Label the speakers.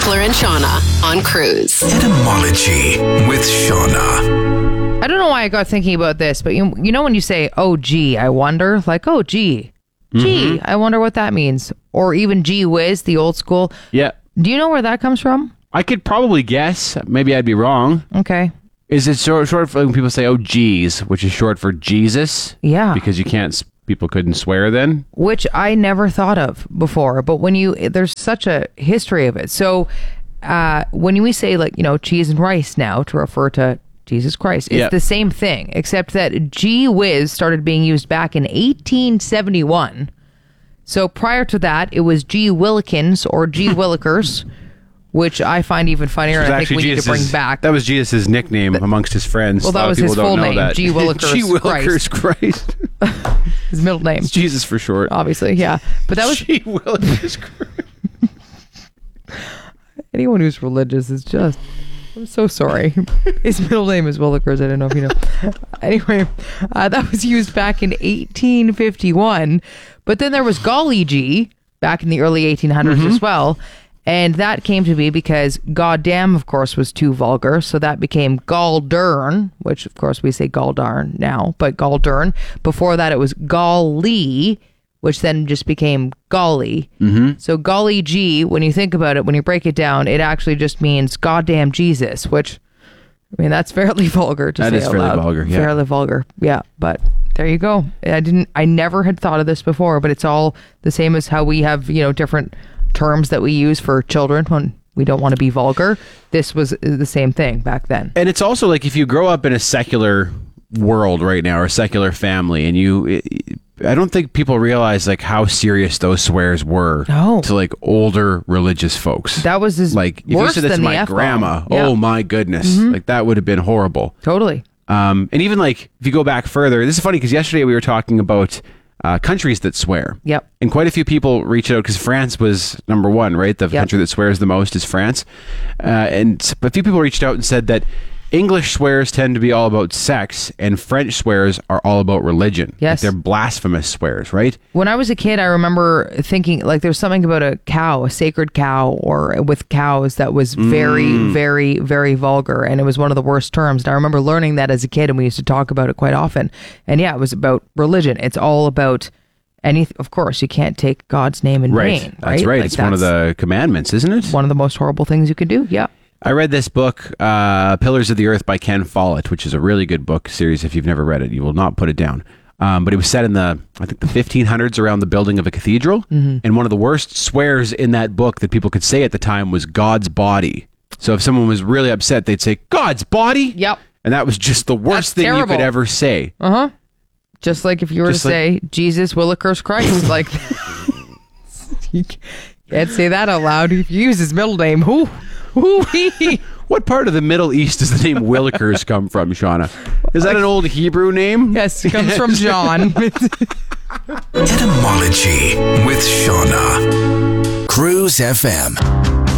Speaker 1: Mackler and Shauna on Cruise.
Speaker 2: Etymology with Shauna.
Speaker 3: I don't know why I got thinking about this, but you know when you say, oh, gee, I wonder? Like, oh, gee. Gee, I wonder what that means. Or even gee whiz, the old school.
Speaker 4: Yeah.
Speaker 3: Do you know where that comes from?
Speaker 4: I could probably guess. Maybe I'd be wrong.
Speaker 3: Okay.
Speaker 4: Is it short for when people say, oh, geez, which is short for Jesus?
Speaker 3: Yeah.
Speaker 4: Because people couldn't swear then?
Speaker 3: Which I never thought of before, but there's such a history of it. So when we say cheese and rice now to refer to Jesus Christ, it's the same thing, except that gee whiz started being used back in 1871. So prior to that, it was gee willikins or gee willikers, which I find even funnier, and I think we need to bring back.
Speaker 4: That was Jesus' nickname amongst his friends.
Speaker 3: Well, that was his full name, G. Willikers
Speaker 4: G. Willikers Christ.
Speaker 3: His middle name.
Speaker 4: It's Jesus for short.
Speaker 3: Obviously, yeah. But that was
Speaker 4: G. Willikers Christ.
Speaker 3: Anyone who's religious is just... I'm so sorry. His middle name is Willikers. I don't know if you know. Anyway, that was used back in 1851. But then there was golly gee back in the early 1800s as well. And that came to be because goddamn, of course, was too vulgar. So that became galdern, which, of course, we say galdarn now, but galdern. Before that, it was golly, which then just became golly. So golly gee, when you think about it, when you break it down, it actually just means goddamn Jesus, which, I mean, that's fairly vulgar to say out loud. That is fairly vulgar, yeah. Fairly vulgar, yeah. But there you go. I never had thought of this before, but it's all the same as how we have, different terms that we use for children when we don't want to be vulgar. This was the same thing back then. And
Speaker 4: it's also like if you grow up in a secular world right now or a secular family and I don't think people realize like how serious those swears were to like older religious folks.
Speaker 3: That was
Speaker 4: like if you said that to my grandma, oh my goodness, like that would have been horrible.
Speaker 3: Totally.
Speaker 4: And even like if you go back further, this is funny because yesterday we were talking about countries that swear.
Speaker 3: Yep.
Speaker 4: And quite a few people reached out because France was number one, right? The country that swears the most is France. And a few people reached out and said that English swears tend to be all about sex and French swears are all about religion.
Speaker 3: Yes.
Speaker 4: Like they're blasphemous swears, right?
Speaker 3: When I was a kid, I remember thinking like there's something about a cow, a sacred cow or with cows that was very, very, very vulgar. And it was one of the worst terms. And I remember learning that as a kid and we used to talk about it quite often. And yeah, it was about religion. It's all about of course, you can't take God's name in vain.
Speaker 4: That's right.
Speaker 3: Like
Speaker 4: it's one of the commandments, isn't it?
Speaker 3: One of the most horrible things you can do. Yeah.
Speaker 4: I read this book, Pillars of the Earth by Ken Follett, which is a really good book series. If you've never read it, you will not put it down. But it was set in the 1500s around the building of a cathedral. And one of the worst swears in that book that people could say at the time was God's body. So if someone was really upset, they'd say, God's body?
Speaker 3: Yep.
Speaker 4: And that was just the worst thing you could ever say.
Speaker 3: Just like if you were to say, Jesus Willikers Christ. Like, you can't say that out loud. If you use his middle name,
Speaker 4: What part of the Middle East does the name Willikers come from, Shauna? Is that an old Hebrew name?
Speaker 3: Yes, it comes from John.
Speaker 2: Etymology with Shauna. Cruise FM.